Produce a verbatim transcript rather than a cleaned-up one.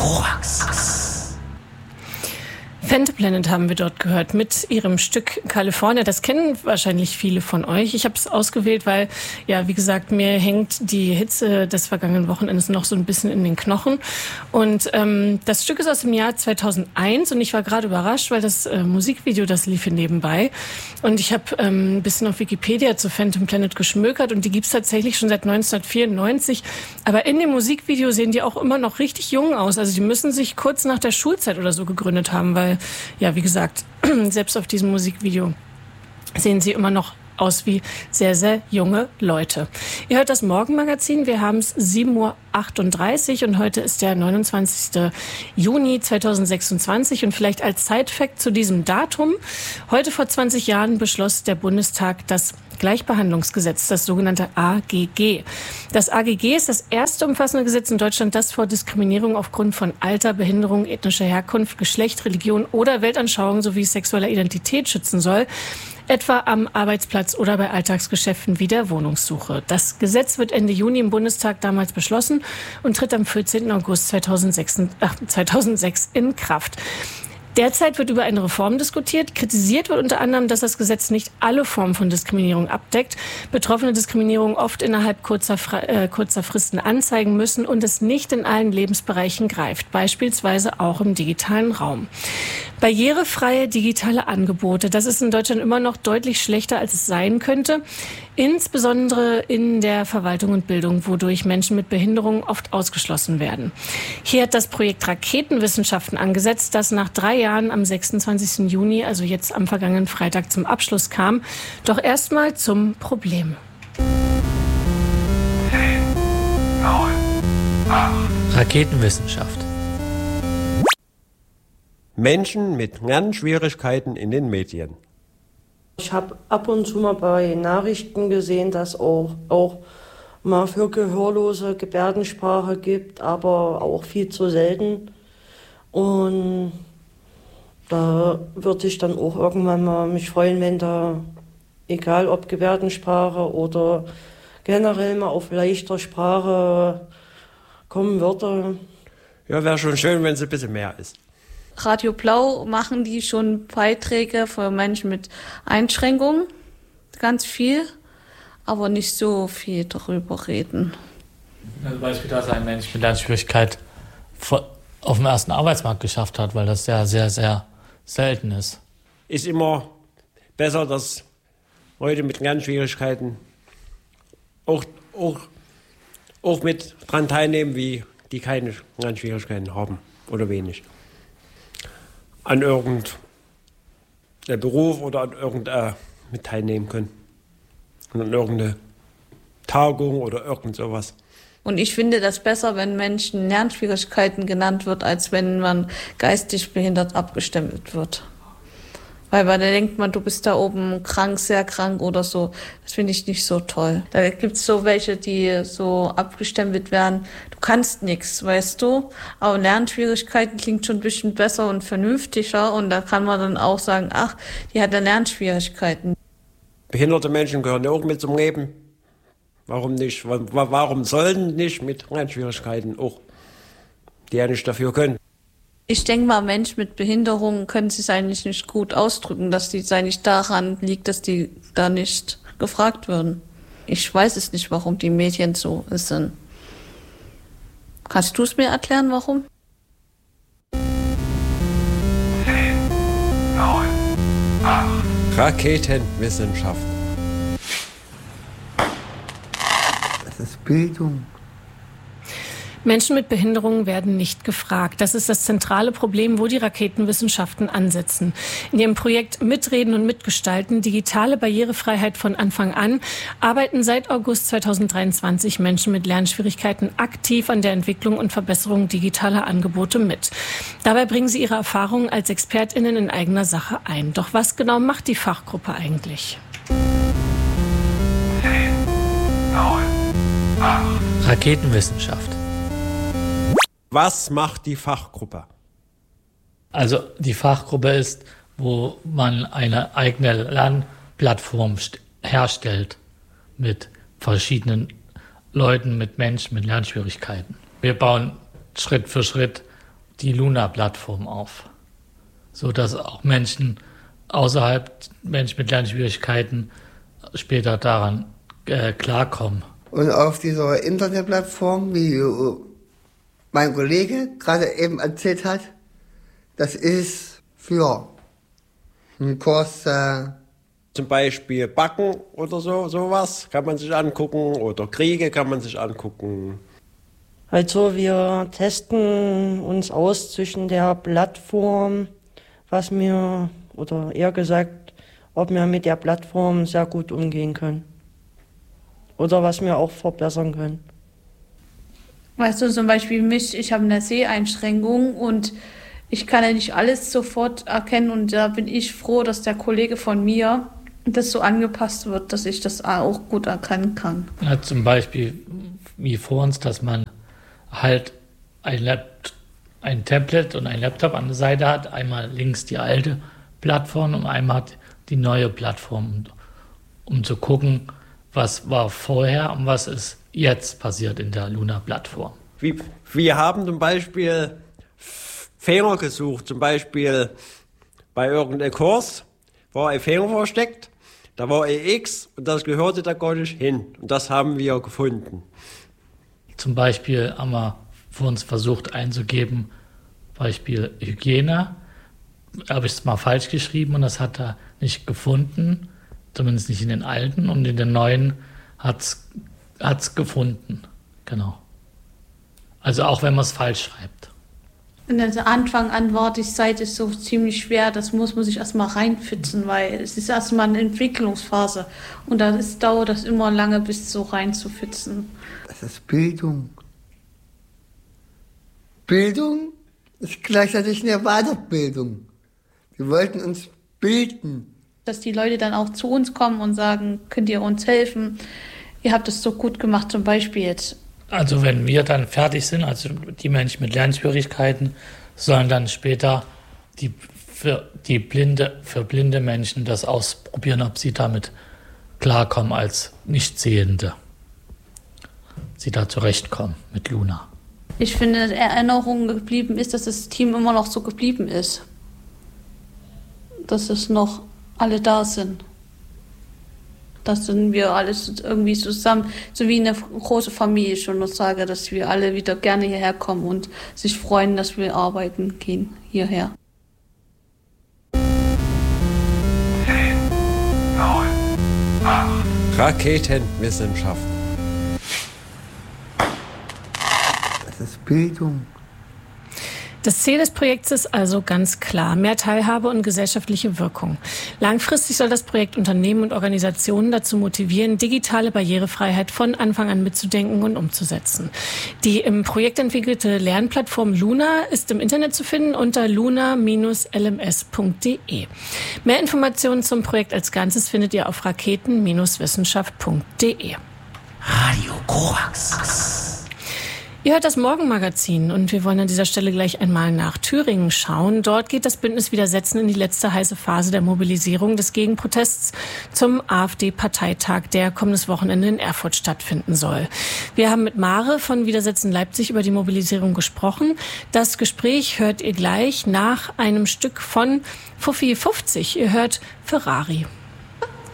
Korax. Phantom Planet haben wir dort gehört mit ihrem Stück California. Das kennen wahrscheinlich viele von euch. Ich habe es ausgewählt, weil, ja, wie gesagt, mir hängt die Hitze des vergangenen Wochenendes noch so ein bisschen in den Knochen. Und ähm, das Stück ist aus dem Jahr zweitausendeins und ich war gerade überrascht, weil das äh, Musikvideo, das lief hier nebenbei. Und ich habe ähm, ein bisschen auf Wikipedia zu Phantom Planet geschmökert und die gibt's tatsächlich schon seit neunzehnhundertvierundneunzig. Aber in dem Musikvideo sehen die auch immer noch richtig jung aus. Also die müssen sich kurz nach der Schulzeit oder so gegründet haben, weil ja, wie gesagt, selbst auf diesem Musikvideo sehen sie immer noch aus wie sehr, sehr junge Leute. Ihr hört das Morgenmagazin. Wir haben es sieben Uhr achtunddreißig und heute ist der neunundzwanzigster Juni zweitausendsechsundzwanzig. Und vielleicht als Zeitfakt zu diesem Datum. Heute vor zwanzig Jahren beschloss der Bundestag das Gleichbehandlungsgesetz, das sogenannte A G G. Das A G G ist das erste umfassende Gesetz in Deutschland, das vor Diskriminierung aufgrund von Alter, Behinderung, ethnischer Herkunft, Geschlecht, Religion oder Weltanschauung sowie sexueller Identität schützen soll, etwa am Arbeitsplatz oder bei Alltagsgeschäften wie der Wohnungssuche. Das Gesetz wird Ende Juni im Bundestag damals beschlossen und tritt am vierzehnten August zweitausendsechs, ach, zweitausendsechs in Kraft. Derzeit wird über eine Reform diskutiert. Kritisiert wird unter anderem, dass das Gesetz nicht alle Formen von Diskriminierung abdeckt, betroffene Diskriminierung oft innerhalb kurzer, äh, kurzer Fristen anzeigen müssen und es nicht in allen Lebensbereichen greift, beispielsweise auch im digitalen Raum. Barrierefreie digitale Angebote, das ist in Deutschland immer noch deutlich schlechter, als es sein könnte, insbesondere in der Verwaltung und Bildung, wodurch Menschen mit Behinderungen oft ausgeschlossen werden. Hier hat das Projekt Raketenwissenschaften angesetzt, das nach drei Jahren am sechsundzwanzigsten Juni, also jetzt am vergangenen Freitag, zum Abschluss kam. Doch erstmal zum Problem. zehn, neun, acht. Raketenwissenschaft. Menschen mit Lernschwierigkeiten in den Medien. Ich habe ab und zu mal bei Nachrichten gesehen, dass auch, auch mal für Gehörlose Gebärdensprache gibt, aber auch viel zu selten. Und da würde ich dann auch irgendwann mal mich freuen, wenn da, egal ob Gebärdensprache oder generell mal auf leichter Sprache kommen würde. Ja, wäre schon schön, wenn es ein bisschen mehr ist. Radio Blau machen die schon Beiträge für Menschen mit Einschränkungen, ganz viel, aber nicht so viel darüber reden. Also beispielsweise ein Mensch mit Lernschwierigkeit auf dem ersten Arbeitsmarkt geschafft hat, weil das ja sehr, sehr selten ist. Ist immer besser, dass Leute mit Lernschwierigkeiten auch, auch, auch mit dran teilnehmen, wie die keine Lernschwierigkeiten haben oder wenig. An irgendeinem Beruf oder an irgendeinem mit teilnehmen können. Und an irgendeine Tagung oder irgend sowas. Und ich finde das besser, wenn Menschen Lernschwierigkeiten genannt wird, als wenn man geistig behindert abgestempelt wird. Weil, weil da denkt man, du bist da oben krank, sehr krank oder so. Das finde ich nicht so toll. Da gibt's so welche, die so abgestempelt werden. Du kannst nichts, weißt du. Aber Lernschwierigkeiten klingt schon ein bisschen besser und vernünftiger. Und da kann man dann auch sagen, ach, die hat ja Lernschwierigkeiten. Behinderte Menschen gehören ja auch mit zum Leben. Warum nicht? Warum sollten nicht mit Lernschwierigkeiten auch, die ja nicht dafür können? Ich denke mal, Menschen mit Behinderungen können sich eigentlich nicht gut ausdrücken, dass die eigentlich daran liegt, dass die da nicht gefragt würden. Ich weiß es nicht, warum die Medien so sind. Kannst du es mir erklären, warum? zehn, neun, acht. Raketenwissenschaft. Das ist Bildung. Menschen mit Behinderungen werden nicht gefragt. Das ist das zentrale Problem, wo die Raketenwissenschaften ansetzen. In ihrem Projekt Mitreden und Mitgestalten, digitale Barrierefreiheit von Anfang an, arbeiten seit August zweitausenddreiundzwanzig Menschen mit Lernschwierigkeiten aktiv an der Entwicklung und Verbesserung digitaler Angebote mit. Dabei bringen sie ihre Erfahrungen als ExpertInnen in eigener Sache ein. Doch was genau macht die Fachgruppe eigentlich? zehn, neun, acht. Raketenwissenschaft. Was macht die Fachgruppe? Also die Fachgruppe ist, wo man eine eigene Lernplattform herstellt mit verschiedenen Leuten, mit Menschen mit Lernschwierigkeiten. Wir bauen Schritt für Schritt die Luna-Plattform auf, sodass auch Menschen außerhalb, Menschen mit Lernschwierigkeiten später daran äh, klarkommen. Und auf dieser Internetplattform, wie äh, mein Kollege gerade eben erzählt hat, das ist für einen Kurs, äh, zum Beispiel Backen oder so, sowas kann man sich angucken oder Kriege kann man sich angucken. Also wir testen uns aus zwischen der Plattform, was wir, oder eher gesagt, ob wir mit der Plattform sehr gut umgehen können. Oder was wir auch verbessern können. Weißt du, zum Beispiel mich, ich habe eine Seheinschränkung und ich kann ja nicht alles sofort erkennen und da bin ich froh, dass der Kollege von mir das so angepasst wird, dass ich das auch gut erkennen kann. Ja, zum Beispiel wie vor uns, dass man halt ein, Lap- ein Tablet und ein Laptop an der Seite hat, einmal links die alte Plattform und einmal die neue Plattform, um zu gucken, was war vorher und was ist jetzt passiert in der Luna-Plattform. Wie, wir haben zum Beispiel Fehler gesucht, zum Beispiel bei irgendeinem Kurs war ein Fehler versteckt, da war ein X und das gehörte da gar nicht hin und das haben wir gefunden. Zum Beispiel haben wir für uns versucht einzugeben, Beispiel Hygiene, habe ich es mal falsch geschrieben und das hat er nicht gefunden, zumindest nicht in den alten und in den neuen hat es gefunden, genau. Also auch wenn man es falsch schreibt. Und also Anfang an war die Seite so ziemlich schwer, das muss man sich erstmal reinfitzen, weil es ist erstmal eine Entwicklungsphase und da ist, dauert das immer lange, bis so reinzufitzen. das ist Bildung. Bildung ist gleichzeitig eine Weiterbildung. Wir wollten uns bilden. Dass die Leute dann auch zu uns kommen und sagen, könnt ihr uns helfen? Ihr habt es so gut gemacht, zum Beispiel jetzt. Also wenn wir dann fertig sind, also die Menschen mit Lernschwierigkeiten, sollen dann später die für die blinde, für blinde Menschen das ausprobieren, ob sie damit klarkommen als Nichtsehende. Sie da zurechtkommen mit Luna. Ich finde, dass Erinnerung geblieben ist, dass das Team immer noch so geblieben ist. Dass es noch alle da sind. Dass sind wir alles irgendwie zusammen, so wie eine große Familie schon noch sage, dass wir alle wieder gerne hierher kommen und sich freuen, dass wir arbeiten gehen hierher. zehn, neun, acht. Raketenwissenschaft. Das ist Bildung. Das Ziel des Projekts ist also ganz klar: mehr Teilhabe und gesellschaftliche Wirkung. Langfristig soll das Projekt Unternehmen und Organisationen dazu motivieren, digitale Barrierefreiheit von Anfang an mitzudenken und umzusetzen. Die im Projekt entwickelte Lernplattform Luna ist im Internet zu finden unter luna Bindestrich l m s punkt d e. Mehr Informationen zum Projekt als Ganzes findet ihr auf raketen Bindestrich wissenschaft punkt d e. Radio Korax. Ihr hört das Morgenmagazin und wir wollen an dieser Stelle gleich einmal nach Thüringen schauen. Dort geht das Bündnis Widersetzen in die letzte heiße Phase der Mobilisierung des Gegenprotests zum AfD-Parteitag, der kommendes Wochenende in Erfurt stattfinden soll. Wir haben mit Mare von Widersetzen Leipzig über die Mobilisierung gesprochen. Das Gespräch hört ihr gleich nach einem Stück von Fuffi fünfzig. Ihr hört Ferrari.